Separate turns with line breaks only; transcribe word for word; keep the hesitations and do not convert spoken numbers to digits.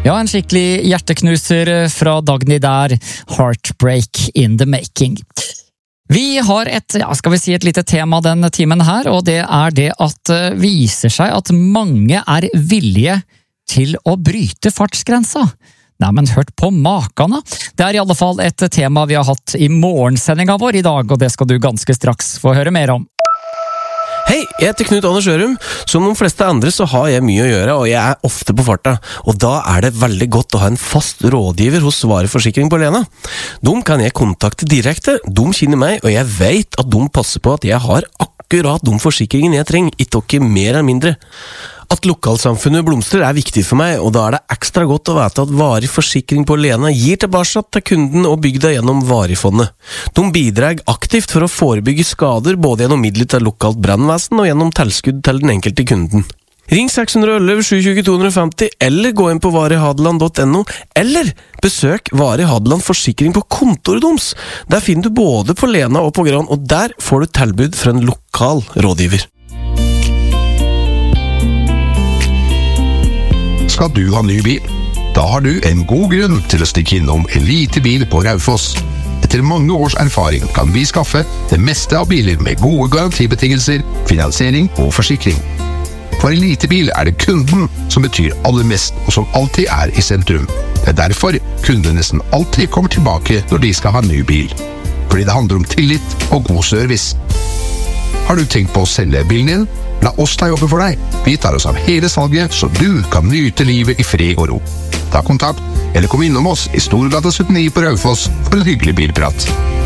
Ja, en skikkelig hjerteknuser fra Dagny der, Heartbreak in the making. Vi har et, ja, skal vi si et lite tema den timen her, og det er det at det viser seg at mange er villige til å bryte fartsgrensa. Nei, men hørt på makene. Det er i alle fall et tema vi har hatt i morgensendinga vår i dag, og det skal du ganske straks få høre mer om.
Hei, jeg heter Knut Anders Ørum. Som de fleste andre så har jeg mye å gjøre, og jeg er ofte på farta. Og da er det veldig godt å ha en fast rådgiver hos Svare Forsikring på Lena. De kan jeg kontakte direkte, de kjenner meg, og jeg vet at de passer på at jeg har akkurat de forsikringen jeg trenger, ikke mer eller mindre. At lokalsamfunnet blomstrer er viktig for meg, og da er det ekstra godt å vite at Varig Forsikring på Lena gir tilbake til kunden og bygda gjennom Varifondet. De bidrar aktivt for å forebygge skader både gjennom midler til lokalt brannvesen og gjennom tilskudd til den enkelte kunden. Ring seks ett ett, sju to to to fem zero, eller gå inn på varihadeland punktum no, eller besøk Vari Hadeland Forsikring på kontoret deres. Der finner du både på Lena og på Gran, og der får du tilbud fra en lokal rådgiver.
Skal du ha ny bil? Da har du en god grunn til å stikke innom Elite Bil på Raufoss. Etter mange års erfaring kan vi skaffe det meste av biler med gode garantibetingelser, finansiering og forsikring. For Elite Bil er det kunden som betyr aller mest, og som alltid er i sentrum. Det er derfor kunden nesten alltid kommer tilbake når de skal ha ny bil. Fordi det handler om tillit og god service. Har du tenkt på å selge bilen din? La oss ta jobbe for deg. Vi tar oss av hele salget, så du kan nyte livet i fred og ro. Ta kontakt, eller kom innom oss i Storgata syttini på Raufoss for en hyggelig bilprat.